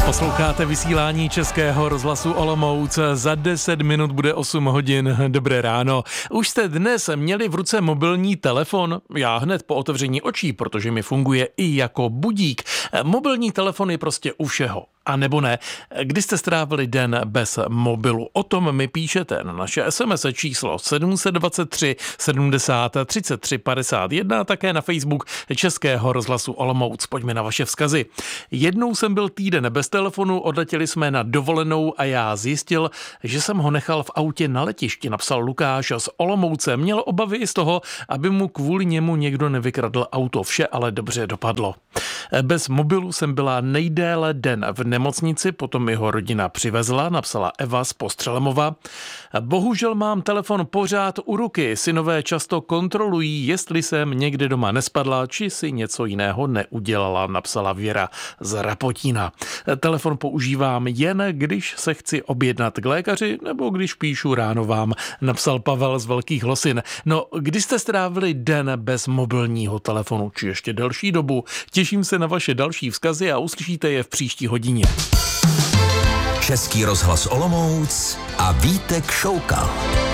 Posloucháte vysílání Českého rozhlasu Olomouc. Za 10 minut bude 8 hodin. Dobré ráno. Už jste dnes měli v ruce mobilní telefon? Já hned po otevření očí, protože mi funguje i jako budík. Mobilní telefon je prostě u všeho. A nebo ne, kdy jste strávili den bez mobilu? O tom mi píšete na naše SMS číslo 723 70 33 51 a také na Facebook Českého rozhlasu Olomouc. Pojďme na vaše vzkazy. Jednou jsem byl týden bez telefonu, odletěli jsme na dovolenou a já zjistil, že jsem ho nechal v autě na letišti, napsal Lukáš z Olomouce. Měl obavy i z toho, aby mu kvůli němu někdo nevykradl auto. Vše ale dobře dopadlo. Bez mobilu jsem byla nejdéle den v nemocnici, potom jeho rodina přivezla, napsala Eva z Postřelemova. Bohužel mám telefon pořád u ruky. Synové často kontrolují, jestli jsem někde doma nespadla, či si něco jiného neudělala, napsala Věra z Rapotína. Telefon používám jen, když se chci objednat k lékaři, nebo když píšu ráno vám, napsal Pavel z Velkých Losin. No, kdy jste strávili den bez mobilního telefonu, či ještě delší dobu? Těším se na vaše další vzkazy a uslyšíte je v příští hodině. Český rozhlas Olomouc a Vítek Šoukal.